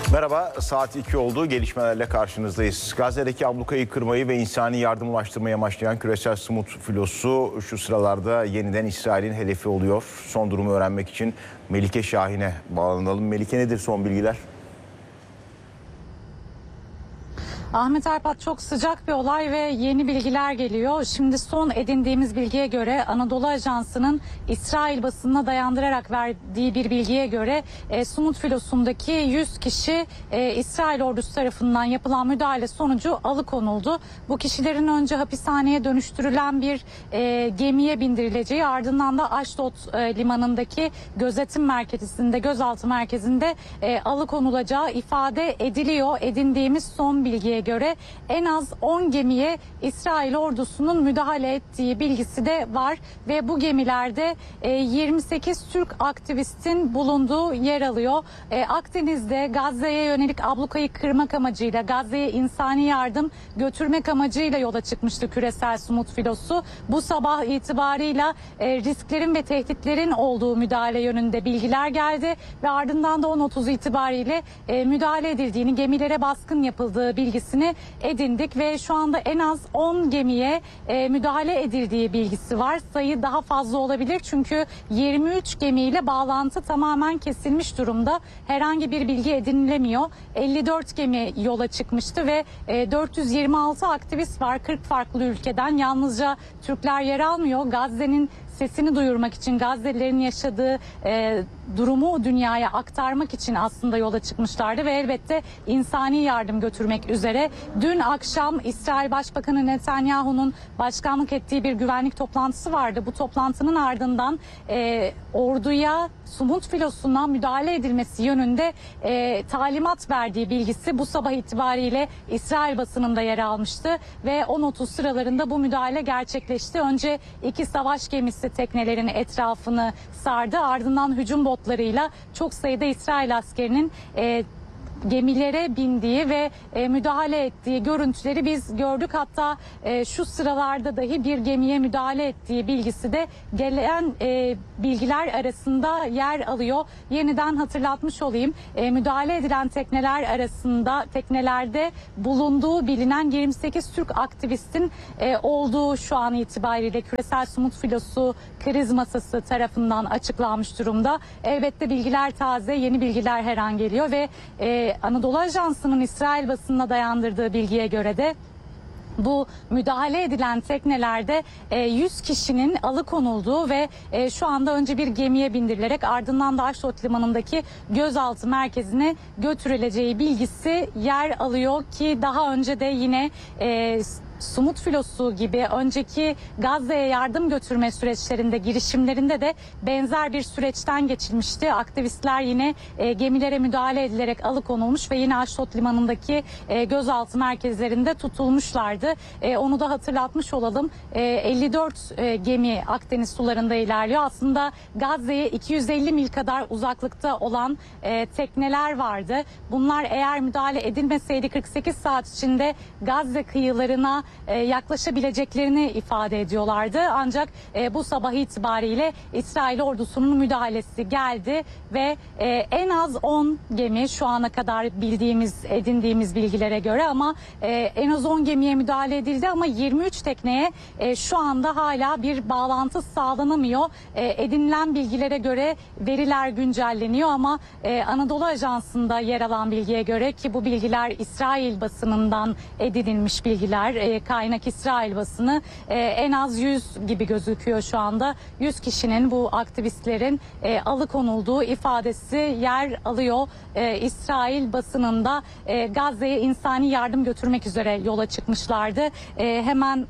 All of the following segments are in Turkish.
Merhaba, saat 2 oldu. Gelişmelerle karşınızdayız. Gazze'deki ablukayı kırmayı ve insani yardım ulaştırmayı amaçlayan küresel Smut filosu şu sıralarda yeniden İsrail'in hedefi oluyor. Son durumu öğrenmek için Melike Şahin'e bağlanalım. Melike, nedir son bilgiler? Ahmet Arpat, çok sıcak bir olay ve yeni bilgiler geliyor. Şimdi son edindiğimiz bilgiye göre Anadolu Ajansı'nın İsrail basınına dayandırarak verdiği bir bilgiye göre Smut filosundaki 100 kişi İsrail ordusu tarafından yapılan müdahale sonucu alıkonuldu. Bu kişilerin önce hapishaneye dönüştürülen bir gemiye bindirileceği, ardından da Aşdod limanındaki gözetim merkezinde, gözaltı merkezinde alıkonulacağı ifade ediliyor. Edindiğimiz son bilgiye göre en az 10 gemiye İsrail ordusunun müdahale ettiği bilgisi de var ve bu gemilerde 28 Türk aktivistin bulunduğu yer alıyor. Akdeniz'de Gazze'ye yönelik ablukayı kırmak amacıyla, Gazze'ye insani yardım götürmek amacıyla yola çıkmıştı küresel Smut filosu. Bu sabah itibarıyla risklerin ve tehditlerin olduğu müdahale yönünde bilgiler geldi ve ardından da 10.30 itibariyle müdahale edildiğini, gemilere baskın yapıldığı bilgisini edindik ve şu anda en az 10 gemiye müdahale edildiği bilgisi var. Sayı daha fazla olabilir çünkü 23 gemiyle bağlantı tamamen kesilmiş durumda. Herhangi bir bilgi edinilemiyor. 54 gemi yola çıkmıştı ve 426 aktivist var 40 farklı ülkeden. Yalnızca Türkler yer almıyor. Gazze'nin sesini duyurmak için, Gazze'lilerin yaşadığı durumu dünyaya aktarmak için aslında yola çıkmışlardı ve elbette insani yardım götürmek üzere. Dün akşam İsrail Başbakanı Netanyahu'nun başkanlık ettiği bir güvenlik toplantısı vardı. Bu toplantının ardından orduya, Smut filosuna müdahale edilmesi yönünde talimat verdiği bilgisi bu sabah itibariyle İsrail basınında yer almıştı ve 10.30 sıralarında bu müdahale gerçekleşti. Önce 2 savaş gemisi teknelerin etrafını sardı. Ardından hücum botlarıyla çok sayıda İsrail askerinin gemilere bindiği ve müdahale ettiği görüntüleri biz gördük. Hatta şu sıralarda dahi bir gemiye müdahale ettiği bilgisi de gelen bilgiler arasında yer alıyor. Yeniden hatırlatmış olayım. Müdahale edilen tekneler arasında, teknelerde bulunduğu bilinen 28 Türk aktivistin olduğu şu an itibariyle küresel Smut filosu kriz masası tarafından açıklanmış durumda. Elbette bilgiler taze, yeni bilgiler her an geliyor ve Anadolu Ajansı'nın İsrail basınına dayandırdığı bilgiye göre de bu müdahale edilen teknelerde 100 kişinin alıkonulduğu ve şu anda önce bir gemiye bindirilerek ardından da Aşdod limanındaki gözaltı merkezine götürüleceği bilgisi yer alıyor ki daha önce de yine Smut filosu gibi önceki Gazze'ye yardım götürme süreçlerinde, girişimlerinde de benzer bir süreçten geçilmişti. Aktivistler yine gemilere müdahale edilerek alıkonulmuş ve yine Aşdod limanındaki gözaltı merkezlerinde tutulmuşlardı. Onu da hatırlatmış olalım. 54 gemi Akdeniz sularında ilerliyor. Aslında Gazze'ye 250 mil kadar uzaklıkta olan tekneler vardı. Bunlar eğer müdahale edilmeseydi 48 saat içinde Gazze kıyılarına yaklaşabileceklerini ifade ediyorlardı. Ancak bu sabah itibariyle İsrail ordusunun müdahalesi geldi ve en az 10 gemi şu ana kadar bildiğimiz, edindiğimiz bilgilere göre ama en az 10 gemiye müdahale edildi ama 23 tekneye şu anda hala bir bağlantı sağlanamıyor. Edinilen bilgilere göre veriler güncelleniyor ama Anadolu Ajansı'nda yer alan bilgiye göre ki bu bilgiler İsrail basınından edinilmiş bilgiler, kaynak İsrail basını, en az 100 gibi gözüküyor şu anda. 100 kişinin, bu aktivistlerin alıkonulduğu ifadesi yer alıyor. İsrail basınında Gazze'ye insani yardım götürmek üzere yola çıkmışlardı. Hemen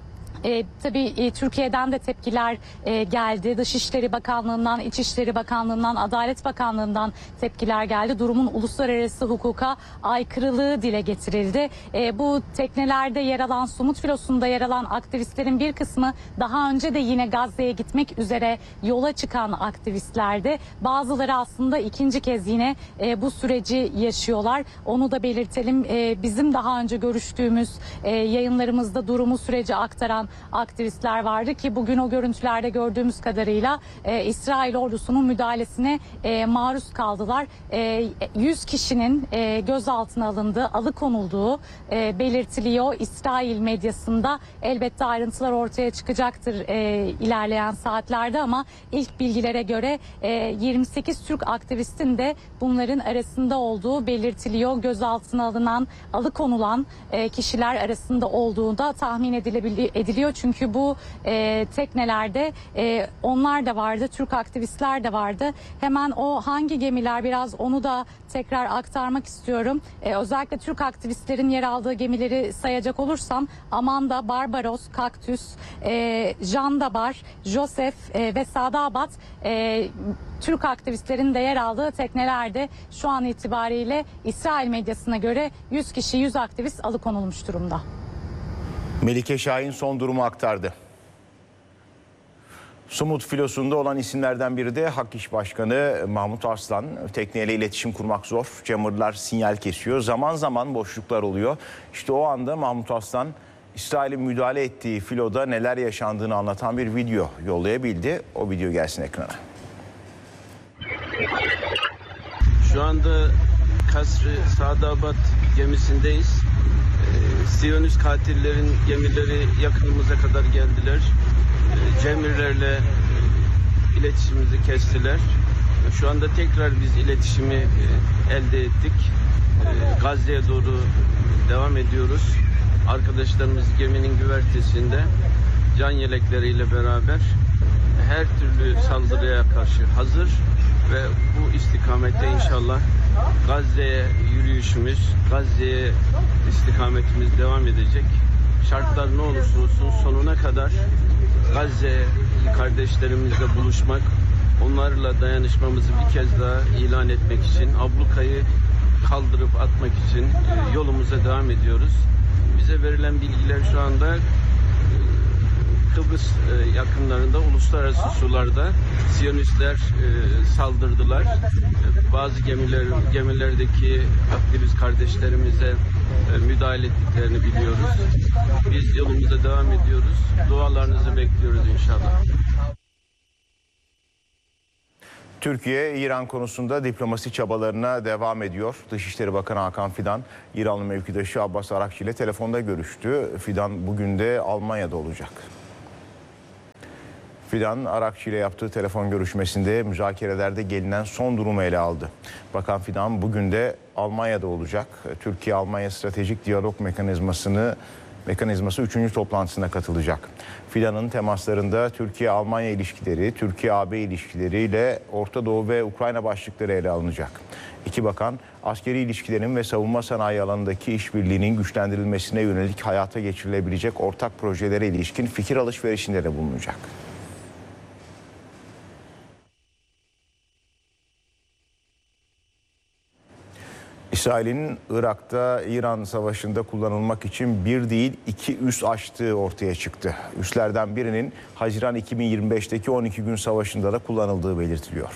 tabii Türkiye'den de tepkiler geldi. Dışişleri Bakanlığı'ndan, İçişleri Bakanlığı'ndan, Adalet Bakanlığı'ndan tepkiler geldi. Durumun uluslararası hukuka aykırılığı dile getirildi. Bu teknelerde yer alan, Smut filosunda yer alan aktivistlerin bir kısmı daha önce de yine Gazze'ye gitmek üzere yola çıkan aktivistlerdi. Bazıları aslında ikinci kez yine bu süreci yaşıyorlar. Onu da belirtelim. Bizim daha önce görüştüğümüz, yayınlarımızda durumu, süreci aktaran aktivistler vardı ki bugün o görüntülerde gördüğümüz kadarıyla İsrail ordusunun müdahalesine maruz kaldılar. 100 kişinin gözaltına alındığı, alıkonulduğu belirtiliyor. İsrail medyasında elbette ayrıntılar ortaya çıkacaktır ilerleyen saatlerde ama ilk bilgilere göre 28 Türk aktivistin de bunların arasında olduğu belirtiliyor. Gözaltına alınan, alıkonulan kişiler arasında olduğu da tahmin ediliyor. Çünkü bu teknelerde onlar da vardı, Türk aktivistler de vardı. Hemen o hangi gemiler, biraz onu da tekrar aktarmak istiyorum. Özellikle Türk aktivistlerin yer aldığı gemileri sayacak olursam Amanda, Barbaros, Kaktüs, Jandabar, Joseph ve Sadabat Türk aktivistlerin de yer aldığı teknelerde şu an itibariyle İsrail medyasına göre 100 kişi, 100 aktivist alıkonulmuş durumda. Melike Şahin son durumu aktardı. Sumut filosunda olan isimlerden biri de Hak İş Başkanı Mahmut Arslan. Tekneyle iletişim kurmak zor. Jammer'lar sinyal kesiyor. Zaman zaman boşluklar oluyor. İşte o anda Mahmut Arslan İsrail'in müdahale ettiği filoda neler yaşandığını anlatan bir video yollayabildi. O video gelsin ekrana. Şu anda Kasr-ı Sadabat gemisindeyiz. Siyonist katillerin gemileri yakınımıza kadar geldiler. Cemirlerle iletişimimizi kestiler. Şu anda tekrar biz iletişimi elde ettik. Gazze'ye doğru devam ediyoruz. Arkadaşlarımız geminin güvertesinde can yelekleriyle beraber her türlü saldırıya karşı hazır ve bu istikamette inşallah Gazze'ye yürüyüşümüz, Gazze'ye istikametimiz devam edecek. Şartlar ne olursa olsun sonuna kadar Gazze kardeşlerimizle buluşmak, onlarla dayanışmamızı bir kez daha ilan etmek için, ablukayı kaldırıp atmak için yolumuza devam ediyoruz. Bize verilen bilgiler şu anda Kıbrıs yakınlarında, uluslararası sularda Siyonistler saldırdılar. Bazı gemilerdeki aktivist kardeşlerimize müdahale ettiklerini biliyoruz. Biz yolumuza devam ediyoruz. Dualarınızı bekliyoruz inşallah. Türkiye, İran konusunda diplomasi çabalarına devam ediyor. Dışişleri Bakanı Hakan Fidan, İranlı mevkidaşı Abbas Arakçı ile telefonda görüştü. Fidan bugün de Almanya'da olacak. Fidan, Arakçı ile yaptığı telefon görüşmesinde müzakerelerde gelinen son durumu ele aldı. Bakan Fidan bugün de Almanya'da olacak. Türkiye-Almanya Stratejik Diyalog Mekanizması 3. toplantısına katılacak. Fidan'ın temaslarında Türkiye-Almanya ilişkileri, Türkiye-AB ilişkileriyle Orta Doğu ve Ukrayna başlıkları ele alınacak. İki bakan askeri ilişkilerin ve savunma sanayi alanındaki işbirliğinin güçlendirilmesine yönelik hayata geçirilebilecek ortak projelere ilişkin fikir alışverişinde de bulunacak. İsrail'in Irak'ta İran Savaşı'nda kullanılmak için bir değil 2 üs açtığı ortaya çıktı. Üslerden birinin Haziran 2025'teki 12 gün savaşında da kullanıldığı belirtiliyor.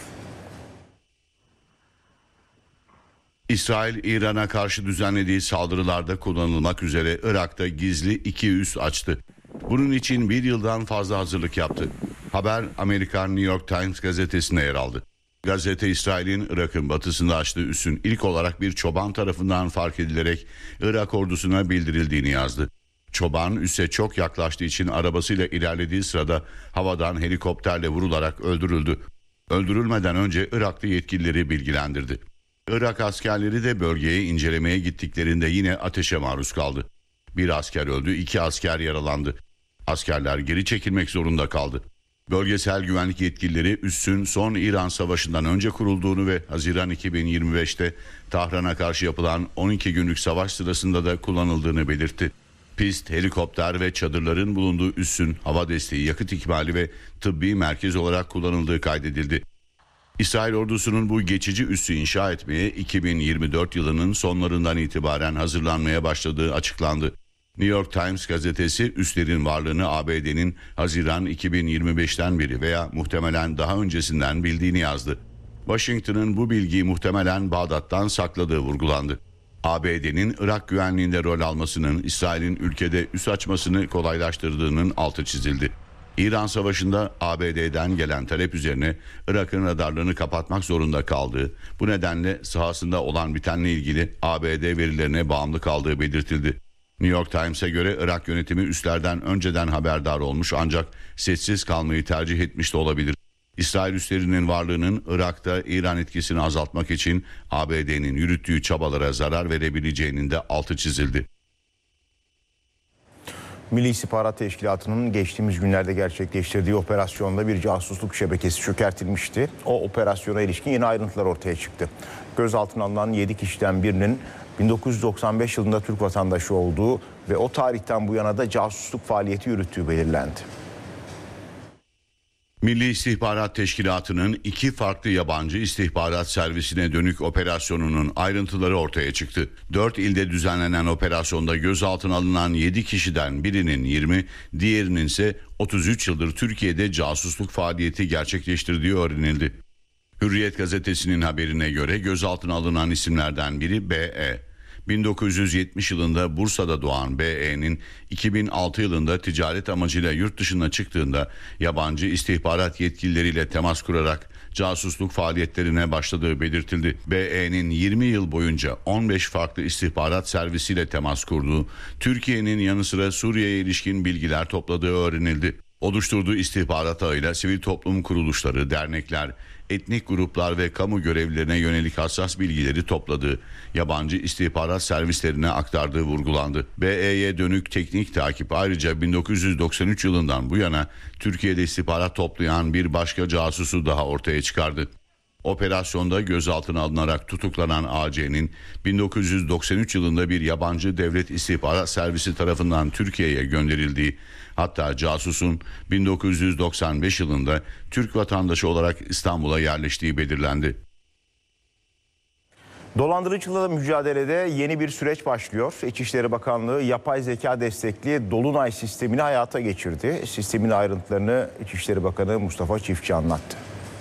İsrail, İran'a karşı düzenlediği saldırılarda kullanılmak üzere Irak'ta gizli 2 üs açtı. Bunun için bir yıldan fazla hazırlık yaptı. Haber Amerikan New York Times gazetesinde yer aldı. Gazete, İsrail'in Irak'ın batısında açtığı üssün ilk olarak bir çoban tarafından fark edilerek Irak ordusuna bildirildiğini yazdı. Çoban üsse çok yaklaştığı için arabasıyla ilerlediği sırada havadan helikopterle vurularak öldürüldü. Öldürülmeden önce Iraklı yetkilileri bilgilendirdi. Irak askerleri de bölgeye incelemeye gittiklerinde yine ateşe maruz kaldı. Bir asker öldü, 2 asker yaralandı. Askerler geri çekilmek zorunda kaldı. Bölgesel güvenlik yetkilileri üssün son İran Savaşı'ndan önce kurulduğunu ve Haziran 2025'te Tahran'a karşı yapılan 12 günlük savaş sırasında da kullanıldığını belirtti. Pist, helikopter ve çadırların bulunduğu üssün hava desteği, yakıt ikmali ve tıbbi merkez olarak kullanıldığı kaydedildi. İsrail ordusunun bu geçici üssü inşa etmeye 2024 yılının sonlarından itibaren hazırlanmaya başladığı açıklandı. New York Times gazetesi üslerin varlığını ABD'nin Haziran 2025'ten beri veya muhtemelen daha öncesinden bildiğini yazdı. Washington'ın bu bilgiyi muhtemelen Bağdat'tan sakladığı vurgulandı. ABD'nin Irak güvenliğinde rol almasının İsrail'in ülkede üs açmasını kolaylaştırdığının altı çizildi. İran Savaşı'nda ABD'den gelen talep üzerine Irak'ın radarlarını kapatmak zorunda kaldığı, bu nedenle sahasında olan bitenle ilgili ABD verilerine bağımlı kaldığı belirtildi. New York Times'e göre Irak yönetimi üslerden önceden haberdar olmuş ancak sessiz kalmayı tercih etmiş de olabilir. İsrail üslerinin varlığının Irak'ta İran etkisini azaltmak için ABD'nin yürüttüğü çabalara zarar verebileceğinin de altı çizildi. Milli İstihbarat Teşkilatı'nın geçtiğimiz günlerde gerçekleştirdiği operasyonda bir casusluk şebekesi çökertilmişti. O operasyona ilişkin yeni ayrıntılar ortaya çıktı. Gözaltına alınan 7 kişiden birinin 1995 yılında Türk vatandaşı olduğu ve o tarihten bu yana da casusluk faaliyeti yürüttüğü belirlendi. Milli İstihbarat Teşkilatı'nın 2 farklı yabancı istihbarat servisine dönük operasyonunun ayrıntıları ortaya çıktı. 4 ilde düzenlenen operasyonda gözaltına alınan 7 kişiden birinin 20, diğerinin ise 33 yıldır Türkiye'de casusluk faaliyeti gerçekleştirdiği öğrenildi. Hürriyet gazetesinin haberine göre gözaltına alınan isimlerden biri B.E. 1970 yılında Bursa'da doğan B.E.'nin 2006 yılında ticaret amacıyla yurt dışına çıktığında yabancı istihbarat yetkilileriyle temas kurarak casusluk faaliyetlerine başladığı belirtildi. B.E.'nin 20 yıl boyunca 15 farklı istihbarat servisiyle temas kurduğu, Türkiye'nin yanı sıra Suriye'ye ilişkin bilgiler topladığı öğrenildi. Oluşturduğu istihbarat ağıyla sivil toplum kuruluşları, dernekler, etnik gruplar ve kamu görevlilerine yönelik hassas bilgileri topladığı, yabancı istihbarat servislerine aktardığı vurgulandı. B.E.'ye dönük teknik takip ayrıca 1993 yılından bu yana Türkiye'de istihbarat toplayan bir başka casusu daha ortaya çıkardı. Operasyonda gözaltına alınarak tutuklanan A.C.'nin 1993 yılında bir yabancı devlet istihbarat servisi tarafından Türkiye'ye gönderildiği, hatta casusun 1995 yılında Türk vatandaşı olarak İstanbul'a yerleştiği belirlendi. Dolandırıcılıkla mücadelede yeni bir süreç başlıyor. İçişleri Bakanlığı yapay zeka destekli Dolunay sistemini hayata geçirdi. Sistemin ayrıntılarını İçişleri Bakanı Mustafa Çiftçi anlattı.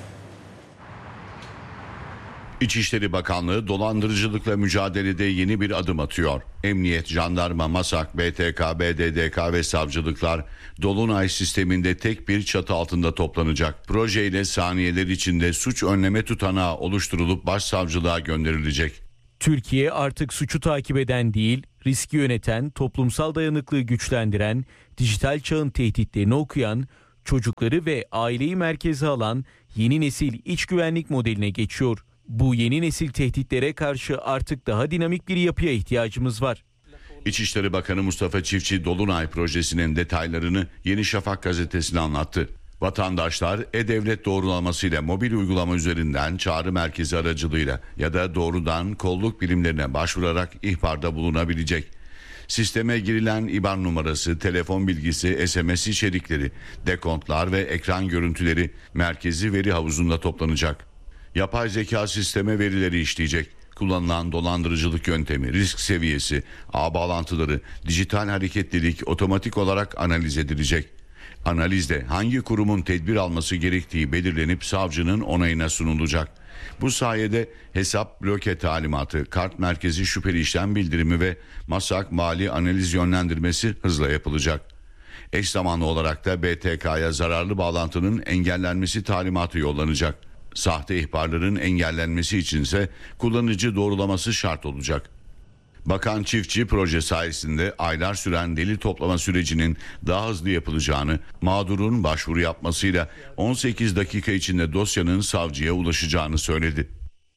İçişleri Bakanlığı dolandırıcılıkla mücadelede yeni bir adım atıyor. Emniyet, jandarma, MASAK, BTK, BDDK ve savcılıklar Dolunay sisteminde tek bir çatı altında toplanacak. Projeyle saniyeler içinde suç önleme tutanağı oluşturulup başsavcılığa gönderilecek. Türkiye artık suçu takip eden değil, riski yöneten, toplumsal dayanıklığı güçlendiren, dijital çağın tehditlerini okuyan, çocukları ve aileyi merkeze alan yeni nesil iç güvenlik modeline geçiyor. Bu yeni nesil tehditlere karşı artık daha dinamik bir yapıya ihtiyacımız var. İçişleri Bakanı Mustafa Çiftçi Dolunay projesinin detaylarını Yeni Şafak gazetesine anlattı. Vatandaşlar e-devlet doğrulamasıyla mobil uygulama üzerinden çağrı merkezi aracılığıyla ya da doğrudan kolluk birimlerine başvurarak ihbarda bulunabilecek. Sisteme girilen IBAN numarası, telefon bilgisi, SMS içerikleri, dekontlar ve ekran görüntüleri merkezi veri havuzunda toplanacak. Yapay zeka sisteme verileri işleyecek. Kullanılan dolandırıcılık yöntemi, risk seviyesi, ağ bağlantıları, dijital hareketlilik otomatik olarak analiz edilecek. Analizde hangi kurumun tedbir alması gerektiği belirlenip savcının onayına sunulacak. Bu sayede hesap bloke talimatı, kart merkezi şüpheli işlem bildirimi ve MASAK mali analiz yönlendirmesi hızla yapılacak. Eş zamanlı olarak da BTK'ya zararlı bağlantının engellenmesi talimatı yollanacak. Sahte ihbarların engellenmesi içinse kullanıcı doğrulaması şart olacak. Bakan Çiftçi proje sayesinde aylar süren delil toplama sürecinin daha hızlı yapılacağını, mağdurun başvuru yapmasıyla 18 dakika içinde dosyanın savcıya ulaşacağını söyledi.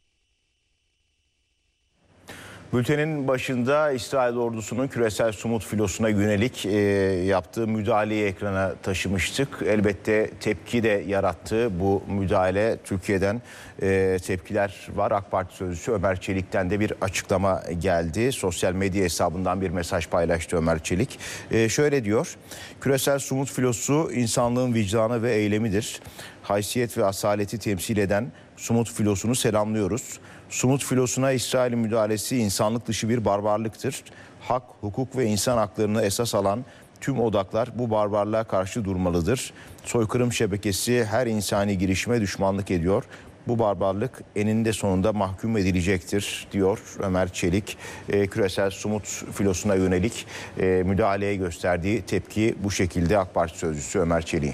Bültenin başında İsrail ordusunun küresel Sumut filosuna yönelik yaptığı müdahaleyi ekrana taşımıştık. Elbette tepki de yarattı bu müdahale. Türkiye'den tepkiler var. AK Parti sözcüsü Ömer Çelik'ten de bir açıklama geldi. Sosyal medya hesabından bir mesaj paylaştı Ömer Çelik. Şöyle diyor: küresel Sumut filosu insanlığın vicdanı ve eylemidir. Haysiyet ve asaleti temsil eden Sumut filosunu selamlıyoruz. Sumut filosuna İsrail'in müdahalesi insanlık dışı bir barbarlıktır. Hak, hukuk ve insan haklarını esas alan tüm odaklar bu barbarlığa karşı durmalıdır. Soykırım şebekesi her insani girişime düşmanlık ediyor. Bu barbarlık eninde sonunda mahkum edilecektir diyor Ömer Çelik. Küresel Sumut filosuna yönelik müdahaleye gösterdiği tepki bu şekilde AK Parti sözcüsü Ömer Çelik'in.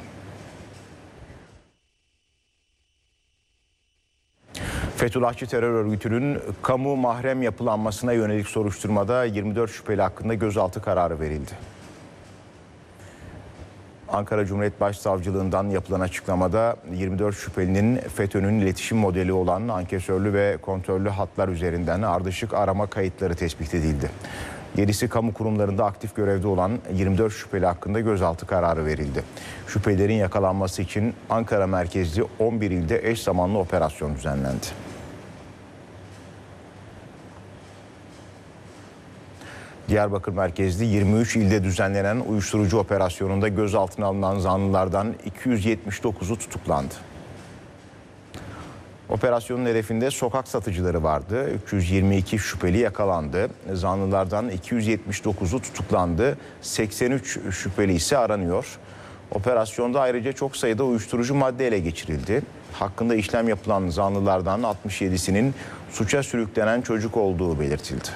Fethullahçı terör örgütünün kamu mahrem yapılanmasına yönelik soruşturmada 24 şüpheli hakkında gözaltı kararı verildi. Ankara Cumhuriyet Başsavcılığından yapılan açıklamada 24 şüphelinin FETÖ'nün iletişim modeli olan ankesörlü ve kontörlü hatlar üzerinden ardışık arama kayıtları tespit edildi. 7'si kamu kurumlarında aktif görevde olan 24 şüpheli hakkında gözaltı kararı verildi. Şüphelilerin yakalanması için Ankara merkezli 11 ilde eş zamanlı operasyon düzenlendi. Diyarbakır merkezli 23 ilde düzenlenen uyuşturucu operasyonunda gözaltına alınan zanlılardan 279'u tutuklandı. Operasyonun hedefinde sokak satıcıları vardı. 322 şüpheli yakalandı. Zanlılardan 279'u tutuklandı. 83 şüpheli ise aranıyor. Operasyonda ayrıca çok sayıda uyuşturucu madde ele geçirildi. Hakkında işlem yapılan zanlılardan 67'sinin suça sürüklenen çocuk olduğu belirtildi.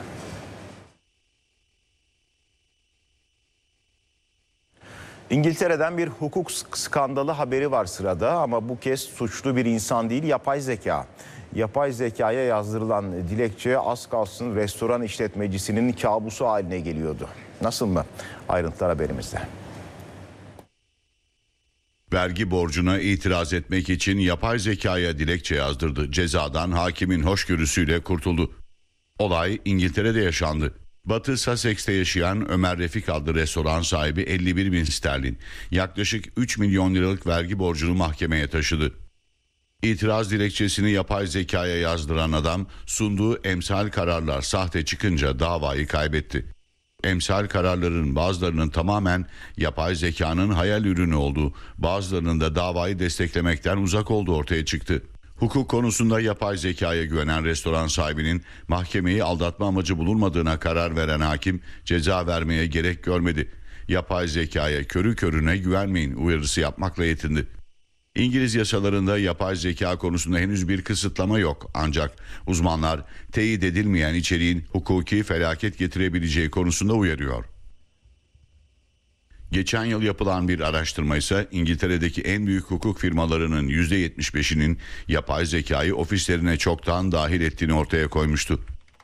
İngiltere'den bir hukuk skandalı haberi var sırada ama bu kez suçlu bir insan değil, yapay zeka. Yapay zekaya yazdırılan dilekçe az kalsın restoran işletmecisinin kabusu haline geliyordu. Nasıl mı? Ayrıntılar haberimizde. Vergi borcuna itiraz etmek için yapay zekaya dilekçe yazdırdı. Cezadan hakimin hoşgörüsüyle kurtuldu. Olay İngiltere'de yaşandı. Batı Sussex'te yaşayan Ömer Refik adlı restoran sahibi 51 bin sterlin, yaklaşık 3 milyon liralık vergi borcunu mahkemeye taşıdı. İtiraz dilekçesini yapay zekaya yazdıran adam sunduğu emsal kararlar sahte çıkınca davayı kaybetti. Emsal kararların bazılarının tamamen yapay zekanın hayal ürünü olduğu, bazılarının da davayı desteklemekten uzak olduğu ortaya çıktı. Hukuk konusunda yapay zekaya güvenen restoran sahibinin mahkemeyi aldatma amacı bulunmadığına karar veren hakim ceza vermeye gerek görmedi. Yapay zekaya körü körüne güvenmeyin uyarısı yapmakla yetindi. İngiliz yasalarında yapay zeka konusunda henüz bir kısıtlama yok, ancak uzmanlar teyit edilmeyen içeriğin hukuki felaket getirebileceği konusunda uyarıyor. Geçen yıl yapılan bir araştırma ise İngiltere'deki en büyük hukuk firmalarının %75'inin yapay zekayı ofislerine çoktan dahil ettiğini ortaya koymuştu.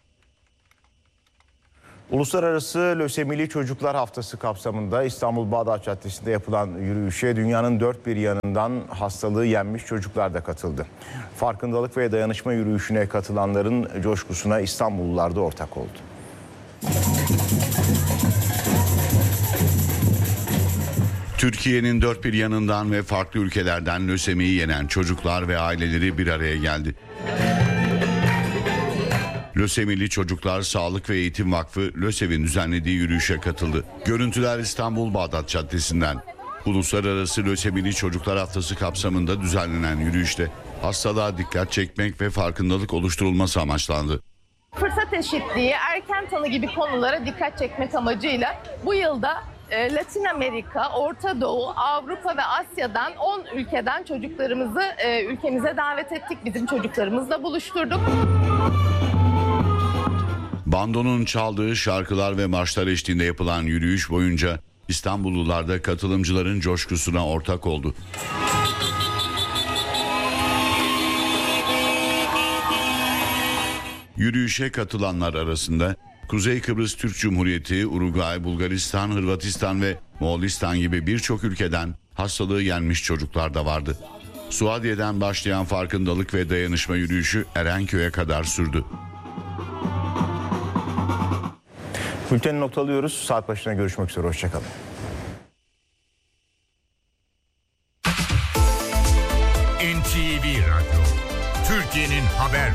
Uluslararası Lösemili Çocuklar Haftası kapsamında İstanbul Bağdat Caddesi'nde yapılan yürüyüşe dünyanın dört bir yanından hastalığı yenmiş çocuklar da katıldı. Farkındalık ve dayanışma yürüyüşüne katılanların coşkusuna İstanbullular da ortak oldu. Türkiye'nin dört bir yanından ve farklı ülkelerden lösemiyi yenen çocuklar ve aileleri bir araya geldi. Lösemili Çocuklar Sağlık ve Eğitim Vakfı LÖSEV'in düzenlediği yürüyüşe katıldı. Görüntüler İstanbul Bağdat Caddesi'nden. Uluslararası Lösemili Çocuklar Haftası kapsamında düzenlenen yürüyüşte hastalığa dikkat çekmek ve farkındalık oluşturulması amaçlandı. Fırsat eşitliği, erken tanı gibi konulara dikkat çekmek amacıyla bu yılda Latin Amerika, Orta Doğu, Avrupa ve Asya'dan 10 ülkeden çocuklarımızı ülkemize davet ettik. Bizim çocuklarımızla buluşturduk. Bandonun çaldığı şarkılar ve marşlar eşliğinde yapılan yürüyüş boyunca İstanbullular da katılımcıların coşkusuna ortak oldu. Yürüyüşe katılanlar arasında Kuzey Kıbrıs Türk Cumhuriyeti, Uruguay, Bulgaristan, Hırvatistan ve Moğolistan gibi birçok ülkeden hastalığı yenmiş çocuklar da vardı. Suadiye'den başlayan farkındalık ve dayanışma yürüyüşü Erenköy'e kadar sürdü. Bülteni noktalıyoruz. Saat başına görüşmek üzere. Hoşçakalın. NTV Radyo, Türkiye'nin haber